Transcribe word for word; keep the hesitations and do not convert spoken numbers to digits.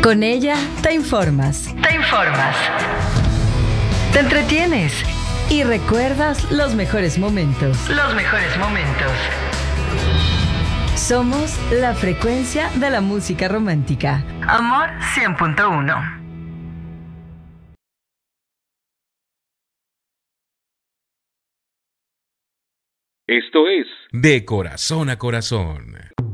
Con ella te informas. Te informas. Te entretienes. Y recuerdas los mejores momentos. Los mejores momentos. Somos la frecuencia de la música romántica. Amor cien punto uno. Esto es De Corazón a Corazón.